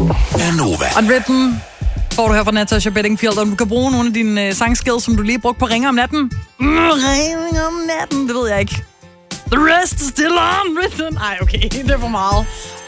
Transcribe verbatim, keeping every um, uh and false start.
er Nova. Unwritten får du her fra Natasha Bedingfield, og du kan bruge nogle af dine øh, sangskills, som du lige brugte på Ringer om natten. Mm, Ringer om natten, det ved jeg ikke. The rest is still unwritten. Ej, okay, det er for meget.